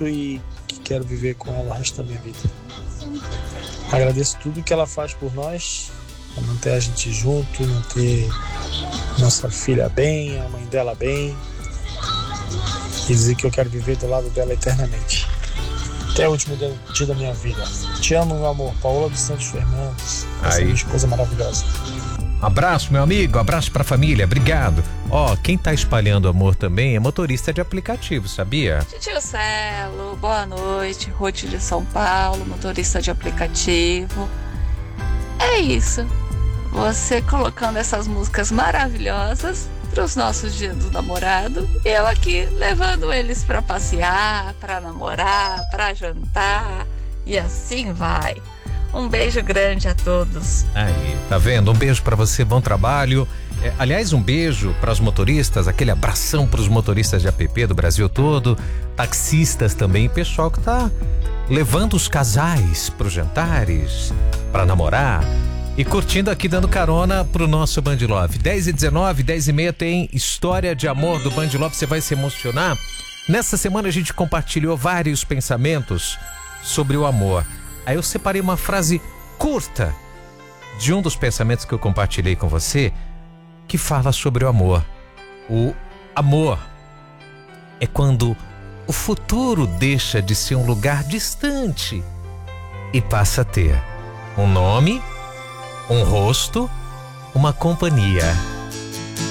muito e que quero viver com ela o resto da minha vida. Agradeço tudo que ela faz por nós, para manter a gente junto, manter nossa filha bem, a mãe dela bem, e dizer que eu quero viver do lado dela eternamente, até o último dia da minha vida. Te amo, meu amor. Paola dos Santos Fernandes, essa minha esposa maravilhosa. Abraço, meu amigo, abraço pra família, obrigado. Quem tá espalhando amor também é motorista de aplicativo, sabia? Tio Celo, boa noite. Ruth de São Paulo, motorista de aplicativo. É isso. Você colocando essas músicas maravilhosas pros nossos dias do namorado. Eu aqui levando eles pra passear, pra namorar, pra jantar. E assim vai. Um beijo grande a todos. Aí, tá vendo? Um beijo pra você, bom trabalho. Aliás, um beijo pras motoristas, aquele abração pros motoristas de app do Brasil todo, taxistas também, pessoal que tá levando os casais pros jantares, pra namorar e curtindo aqui, dando carona pro nosso Band Love. 10h19, 10h30 tem História de Amor do Band Love, você vai se emocionar. Nessa semana a gente compartilhou vários pensamentos sobre o amor. Aí eu separei uma frase curta de um dos pensamentos que eu compartilhei com você, que fala sobre o amor. O amor é quando o futuro deixa de ser um lugar distante e passa a ter um nome, um rosto, uma companhia.